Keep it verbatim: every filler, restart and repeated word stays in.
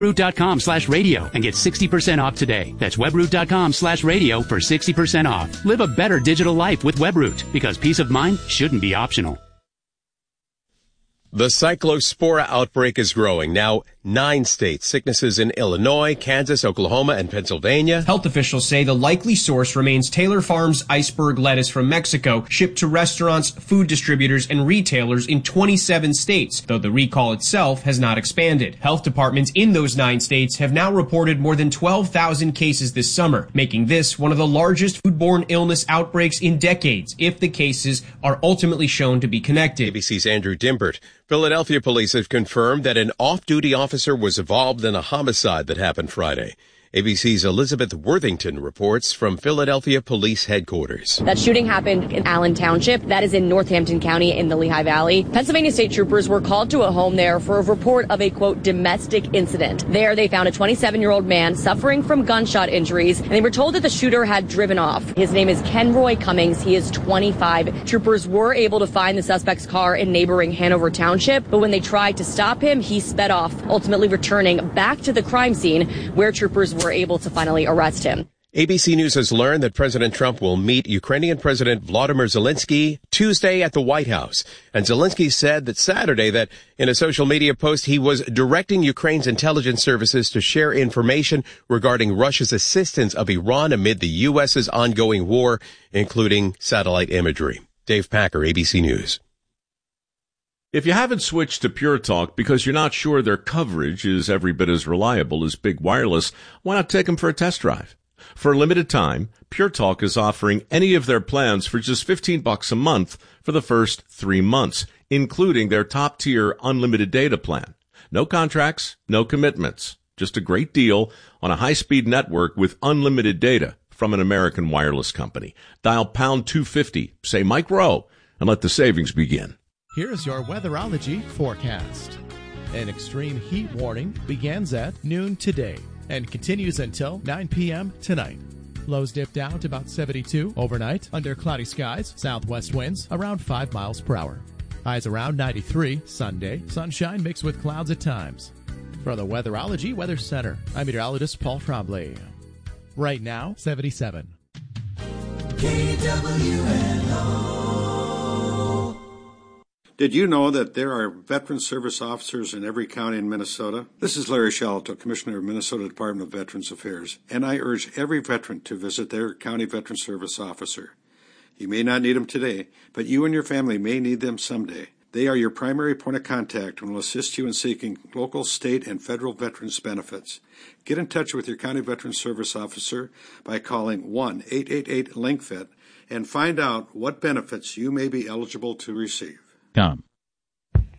webroot.com slash radio and get sixty percent off today. That's webroot.com slash radio for sixty percent off. Live a better digital life with Webroot, because peace of mind shouldn't be optional. The cyclospora outbreak is growing. Now, nine states. Sicknesses in Illinois, Kansas, Oklahoma, and Pennsylvania. Health officials say the likely source remains Taylor Farms iceberg lettuce from Mexico, shipped to restaurants, food distributors, and retailers in twenty-seven states, though the recall itself has not expanded. Health departments in those nine states have now reported more than twelve thousand cases this summer, making this one of the largest foodborne illness outbreaks in decades, if the cases are ultimately shown to be connected. A B C's Andrew Dimbert. Philadelphia police have confirmed that an off-duty officer was involved in a homicide that happened Friday. A B C's Elizabeth Worthington reports from Philadelphia Police Headquarters. That shooting happened in Allen Township. That is in Northampton County in the Lehigh Valley. Pennsylvania state troopers were called to a home there for a report of a, quote, domestic incident. There, they found a twenty-seven-year-old man suffering from gunshot injuries, and they were told that the shooter had driven off. His name is Kenroy Cummings. He is twenty-five. Troopers were able to find the suspect's car in neighboring Hanover Township, but when they tried to stop him, he sped off, ultimately returning back to the crime scene where troopers were able to finally arrest him. A B C News has learned that President Trump will meet Ukrainian President Volodymyr Zelensky Tuesday at the White House. And Zelensky said that Saturday that in a social media post he was directing Ukraine's intelligence services to share information regarding Russia's assistance of Iran amid the U S's ongoing war, including satellite imagery. Dave Packer, A B C News. If you haven't switched to Pure Talk because you're not sure their coverage is every bit as reliable as Big Wireless, why not take them for a test drive? For a limited time, Pure Talk is offering any of their plans for just fifteen bucks a month for the first three months, including their top-tier unlimited data plan. No contracts, no commitments. Just a great deal on a high-speed network with unlimited data from an American wireless company. Dial pound two fifty, say Mike Rowe, and let the savings begin. Here's your weatherology forecast. An extreme heat warning begins at noon today and continues until nine p.m. tonight. Lows dip down to about seventy-two overnight under cloudy skies, southwest winds around five miles per hour. Highs around ninety-three Sunday, sunshine mixed with clouds at times. From the Weatherology Weather Center, I'm meteorologist Paul Trombley. Right now, seventy-seven. K W N O. Did you know that there are veteran service officers in every county in Minnesota? This is Larry Shalto, Commissioner of Minnesota Department of Veterans Affairs, and I urge every veteran to visit their county veteran service officer. You may not need them today, but you and your family may need them someday. They are your primary point of contact and will assist you in seeking local, state, and federal veterans benefits. Get in touch with your county veteran service officer by calling one eight eight eight, L I N C V E T and find out what benefits you may be eligible to receive. Com.